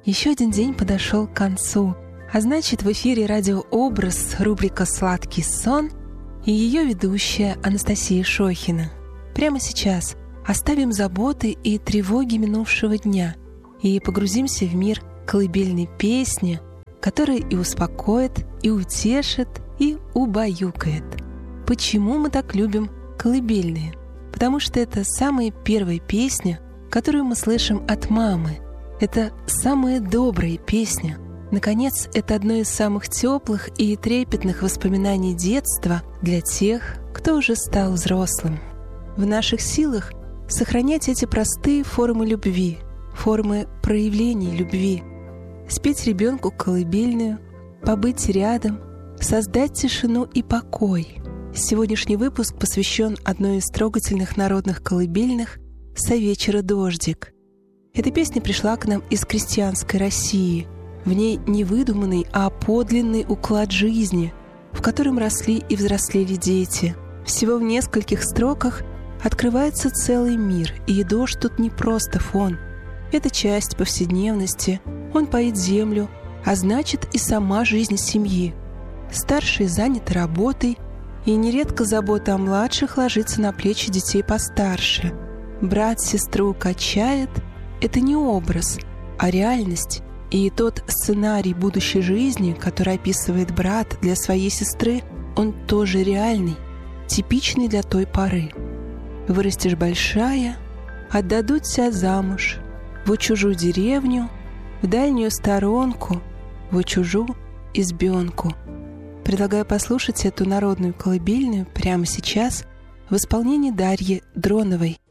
Еще один день подошел к концу, а значит, в эфире «Радиообраз» рубрика «Сладкий сон» и ее ведущая Анастасия Шохина. Прямо сейчас оставим заботы и тревоги минувшего дня и погрузимся в мир колыбельной песни, которая и успокоит, и утешит, и убаюкает. Почему мы так любим колыбельные? Потому что это самая первая песня, которую мы слышим от мамы. Это самая добрая песня. Наконец, это одно из самых теплых и трепетных воспоминаний детства для тех, кто уже стал взрослым. В наших силах сохранять эти простые формы любви, формы проявлений любви. Спеть ребенку колыбельную, побыть рядом, создать тишину и покой. Сегодняшний выпуск посвящен одной из трогательных народных колыбельных «Со вечера дождик». Эта песня пришла к нам из крестьянской России. В ней не выдуманный, а подлинный уклад жизни, в котором росли и взрослели дети. Всего в нескольких строках открывается целый мир, и дождь тут не просто фон. Это часть повседневности, он поит землю, а значит и сама жизнь семьи. Старшие заняты работой, и нередко забота о младших ложится на плечи детей постарше. Брат сестру качает — это не образ, а реальность. И тот сценарий будущей жизни, который описывает брат для своей сестры, он тоже реальный, типичный для той поры. Вырастешь большая, отдадут тебя замуж, в чужую деревню, в дальнюю сторонку, в чужую избенку. Предлагаю послушать эту народную колыбельную прямо сейчас в исполнении Дарьи Дроновой.